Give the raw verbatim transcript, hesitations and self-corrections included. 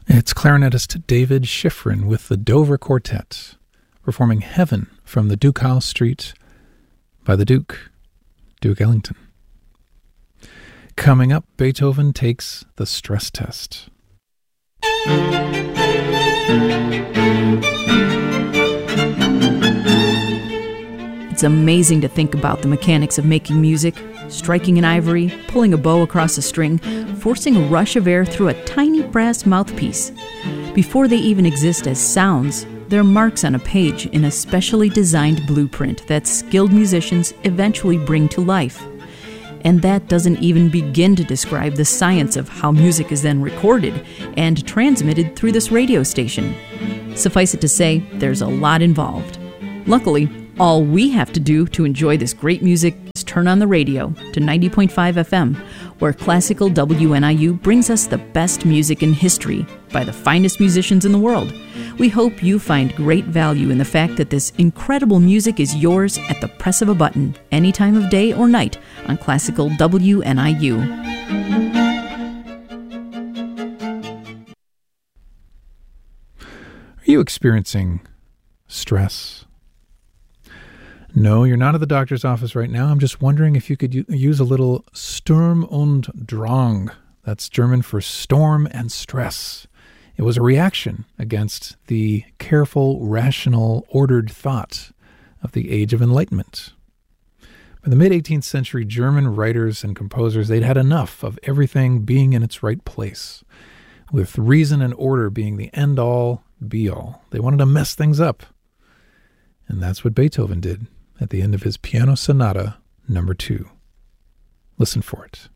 It's clarinetist David Schifrin with the Dover Quartet, performing Heaven from the Duke House Street by the Duke, Duke Ellington. Coming up, Beethoven takes the stress test. It's amazing to think about the mechanics of making music, striking an ivory, pulling a bow across a string, forcing a rush of air through a tiny brass mouthpiece. Before they even exist as sounds, they're marks on a page in a specially designed blueprint that skilled musicians eventually bring to life. And that doesn't even begin to describe the science of how music is then recorded and transmitted through this radio station. Suffice it to say, there's a lot involved. Luckily, all we have to do to enjoy this great music is turn on the radio to ninety point five F M, where classical W N I U brings us the best music in history by the finest musicians in the world. We hope you find great value in the fact that this incredible music is yours at the press of a button, any time of day or night on classical W N I U. Are you experiencing stress? No, you're not at the doctor's office right now. I'm just wondering if you could u- use a little Sturm und Drang. That's German for storm and stress. It was a reaction against the careful, rational, ordered thought of the Age of Enlightenment. By the mid-eighteenth century, German writers and composers, they'd had enough of everything being in its right place, with reason and order being the end-all, be-all. They wanted to mess things up. And that's what Beethoven did at the end of his Piano Sonata number two. Listen for it.